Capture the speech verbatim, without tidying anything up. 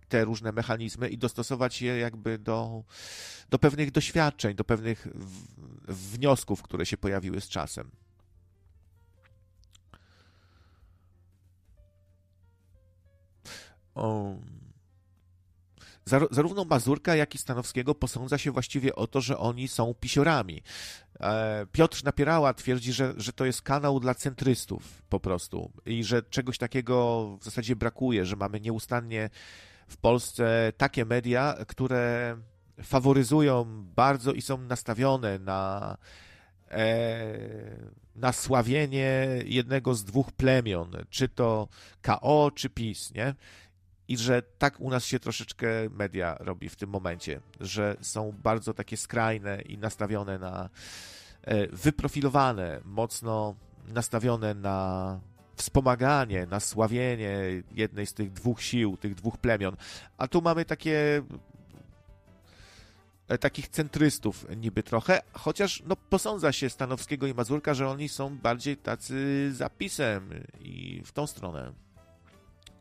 te różne mechanizmy i dostosować je jakby do, do pewnych doświadczeń, do pewnych w, wniosków, które się pojawiły z czasem. O. Zarówno Mazurka, jak i Stanowskiego posądza się właściwie o to, że oni są pisiorami. Piotr Napierała twierdzi, że, że to jest kanał dla centrystów po prostu i że czegoś takiego w zasadzie brakuje, że mamy nieustannie w Polsce takie media, które faworyzują bardzo i są nastawione na, na sławienie jednego z dwóch plemion, czy to K O, czy PiS, nie? I że tak u nas się troszeczkę media robi w tym momencie, że są bardzo takie skrajne i nastawione na, wyprofilowane, mocno nastawione na wspomaganie, na sławienie jednej z tych dwóch sił, tych dwóch plemion. A tu mamy takie takich centrystów niby trochę, chociaż no, posądza się Stanowskiego i Mazurka, że oni są bardziej tacy za PiS-em i w tą stronę.